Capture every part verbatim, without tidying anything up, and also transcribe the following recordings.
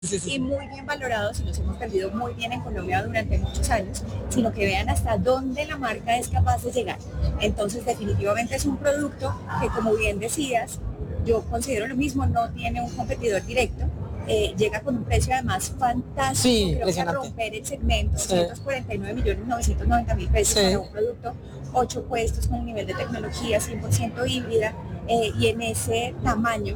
Sí, sí, y sí. muy bien valorados y nos hemos perdido muy bien en Colombia durante muchos años, sino que vean hasta dónde la marca es capaz de llegar. Entonces definitivamente es un producto que, como bien decías, yo considero lo mismo, no tiene un competidor directo, eh, llega con un precio además fantástico, Sí, creo que a impresionante. romper el segmento, Sí, doscientos cuarenta y nueve millones novecientos noventa mil pesos para sí. un producto, ocho puestos con un nivel de tecnología cien por ciento híbrida eh, y en ese tamaño.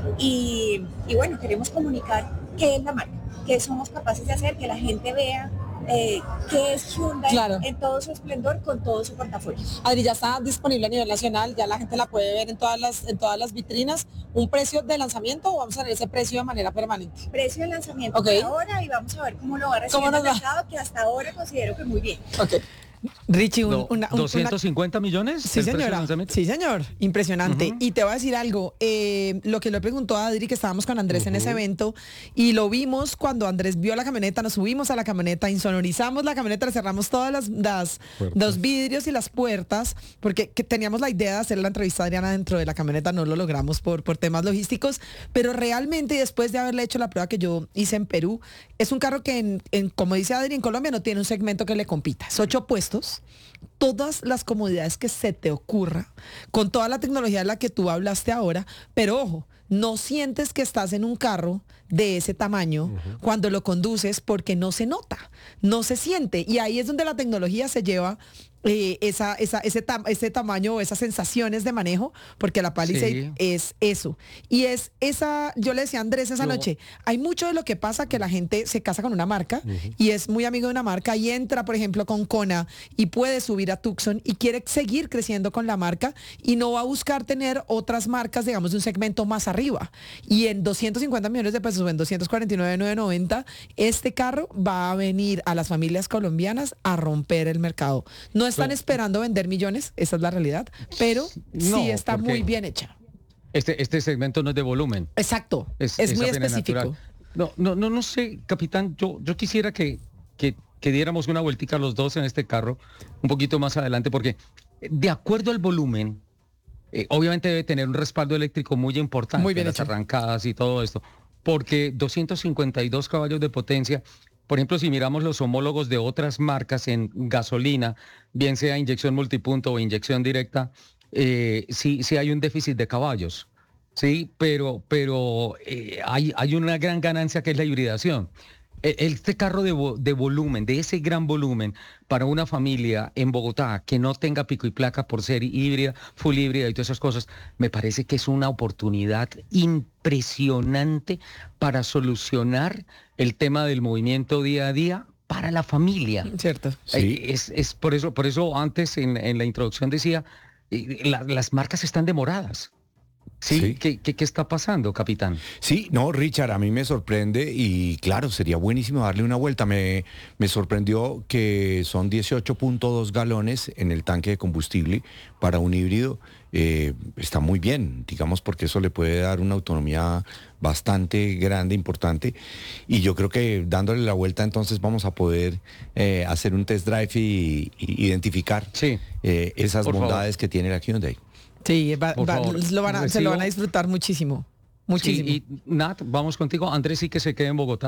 Y, y bueno, queremos comunicar qué es la marca, qué somos capaces de hacer, que la gente vea eh, qué es Hyundai Claro. en todo su esplendor con todo su portafolio. Adri, ya está disponible a nivel nacional, ya la gente la puede ver en todas las, en todas las vitrinas. ¿Un precio de lanzamiento o vamos a ver ese precio de manera permanente? Precio de lanzamiento Ok. por ahora y vamos a ver cómo lo va ¿Cómo recibiendo el nos va? mercado, que hasta ahora considero que muy bien. Ok. Richie, un, No, una, un- una- ¿doscientos cincuenta millones? Sí, el precio de señora. lanzamiento? Sí, señor. Impresionante. Ujú. Y te voy a decir algo. eh, lo que le preguntó a Adri, que estábamos con Andrés en ese Ujú. evento, y lo vimos cuando Andrés vio la camioneta, nos subimos a la camioneta, insonorizamos la camioneta, le cerramos todas las, las los vidrios y las puertas, porque que teníamos la idea de hacer la entrevista a Adriana dentro de la camioneta, no lo logramos por, por temas logísticos, pero realmente después de haberle hecho la prueba que yo hice en Perú, es un carro que, en, en, como dice Adri, en Colombia no tiene un segmento que le compita. Es ocho puestos, todas las comodidades que se te ocurra, con toda la tecnología de la que tú hablaste ahora, pero ojo, no sientes que estás en un carro de ese tamaño uh-huh. cuando lo conduces porque no se nota, no se siente. Y ahí es donde la tecnología se lleva eh, esa, esa, ese, tam ese tamaño o esas sensaciones de manejo, porque la Palisade sí. es eso. Y es esa, yo le decía a Andrés esa no. noche, hay mucho de lo que pasa que la gente se casa con una marca uh-huh. y es muy amigo de una marca y entra, por ejemplo, con Kona y puede subir a Tucson y quiere seguir creciendo con la marca y no va a buscar tener otras marcas, digamos, de un segmento más arriba. Y en doscientos cincuenta millones de pesos o en doscientos cuarenta y nueve mil novecientos noventa, este carro va a venir a las familias colombianas a romper el mercado. No están esperando vender millones, esa es la realidad, pero no, sí está muy bien hecha. Este, este segmento no es de volumen. Exacto, es, es, es muy específico. Natural. No, no, no, no sé, capitán, yo, yo quisiera que, que, que diéramos una vueltica los dos en este carro, un poquito más adelante, porque de acuerdo al volumen, eh, obviamente debe tener un respaldo eléctrico muy importante, muy bien las hecho. arrancadas y todo esto, porque doscientos cincuenta y dos caballos de potencia. Por ejemplo, si miramos los homólogos de otras marcas en gasolina, bien sea inyección multipunto o inyección directa, eh, sí, sí hay un déficit de caballos, sí, pero, pero eh, hay, hay una gran ganancia que es la hibridación. Este carro de, vo de volumen, de ese gran volumen, para una familia en Bogotá que no tenga pico y placa por ser híbrida, full híbrida y todas esas cosas, me parece que es una oportunidad impresionante para solucionar el tema del movimiento día a día para la familia. Cierto. Sí. Es, es por eso, por eso antes en, en la introducción decía, la, las marcas están demoradas. Sí, sí. ¿Qué, qué, ¿Qué está pasando, capitán? Sí, no, Richard, a mí me sorprende y claro, sería buenísimo darle una vuelta. Me, me sorprendió que son dieciocho punto dos galones en el tanque de combustible para un híbrido. Eh, está muy bien, digamos, porque eso le puede dar una autonomía bastante grande, importante. Y yo creo que dándole la vuelta entonces vamos a poder eh, hacer un test drive y, y identificar sí. eh, esas Por bondades favor. que tiene la Hyundai. Sí, va, va, lo van a, se lo van a disfrutar muchísimo. Muchísimo. Sí, y Nat, vamos contigo. Andrés sí que se quede en Bogotá.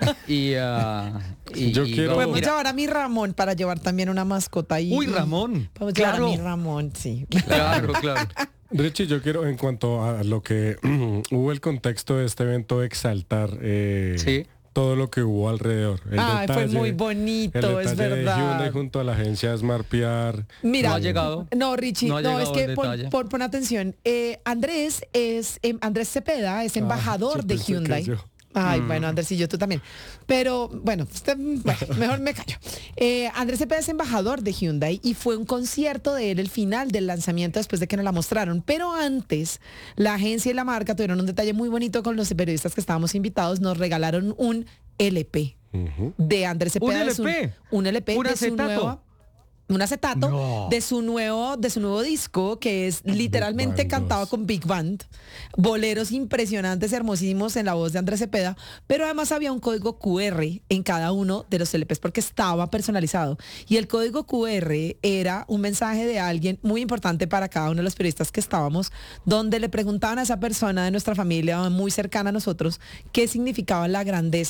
y, uh, y yo y quiero. Podemos mira. llevar a mi Ramón para llevar también una mascota ahí. Uy, Ramón. Podemos claro. llevar a mi Ramón, sí. Claro, claro. Richie, yo quiero, en cuanto a lo que hubo el contexto de este evento, exaltar eh, sí. todo lo que hubo alrededor. El Ay, detalle, fue muy bonito, el es verdad. De Hyundai junto a la agencia Smart P R. Mira, no ha llegado. No, Richie, no, no es que pon, pon, pon atención. Eh, Andrés es eh, Andrés Cepeda es embajador ah, de Hyundai. Ay, mm. bueno, Andrés y yo tú también. Pero, bueno, usted, bueno mejor me callo. Eh, Andrés Cepeda es embajador de Hyundai y fue un concierto de él el final del lanzamiento después de que nos la mostraron. Pero antes, la agencia y la marca tuvieron un detalle muy bonito con los periodistas que estábamos invitados. Nos regalaron un L P uh-huh. de Andrés Cepeda. ¿Un L P? Un, un L P ¿Un de su nueva... un acetato No. de su nuevo de su nuevo disco, que es literalmente Band cantado dos. con Big Band, boleros impresionantes, hermosísimos en la voz de Andrés Cepeda, pero además había un código cu erre en cada uno de los ele pes porque estaba personalizado, y el código cu erre era un mensaje de alguien muy importante para cada uno de los periodistas que estábamos, donde le preguntaban a esa persona de nuestra familia muy cercana a nosotros qué significaba la grandeza